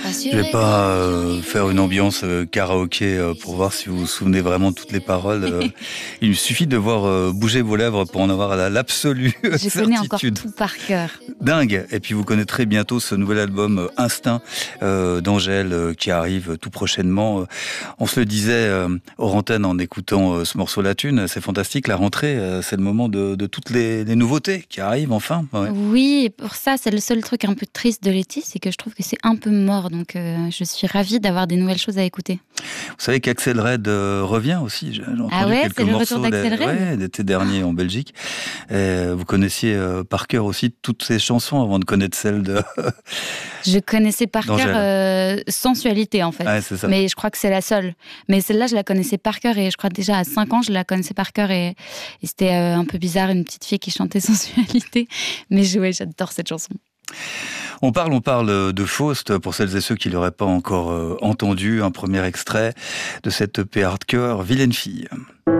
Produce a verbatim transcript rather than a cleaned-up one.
Je vais pas euh, faire une ambiance euh, karaoké euh, pour voir si vous vous souvenez vraiment de toutes les paroles. Euh, il suffit de voir euh, bouger vos lèvres pour en avoir la, l'absolue Je certitude. connais encore tout par cœur. Dingue. Et puis vous connaîtrez bientôt ce nouvel album euh, Instinct euh, d'Angèle euh, qui arrive tout prochainement. Euh, on se le disait euh, hors antenne en écoutant euh, ce morceau La Thune. C'est fantastique, la rentrée, euh, c'est le moment de, de toutes les, les nouveautés qui arrivent enfin. Ouais. Oui, et pour ça, c'est le seul truc un peu triste de l'été, c'est que je trouve que c'est un peu mort. Donc euh, je suis ravie d'avoir des nouvelles choses à écouter. Vous savez qu'Axel Red euh, revient aussi. J'ai entendu Ah ouais, quelques c'est le morceaux retour d'Axel Red ouais, l'été dernier en Belgique. Et vous connaissiez euh, par cœur aussi toutes ces chansons avant de connaître celles de... Je connaissais par cœur euh, Sensualité en fait, ouais, c'est ça. Mais je crois que c'est la seule. Mais celle-là, je la connaissais par cœur et je crois déjà à cinq ans, je la connaissais par cœur et, et c'était euh, un peu bizarre, une petite fille qui chantait Sensualité. Mais je, ouais, j'adore cette chanson. On parle, on parle de Faust, pour celles et ceux qui ne l'auraient pas encore euh, entendu, un premier extrait de cette E P hardcore, Vilaine fille.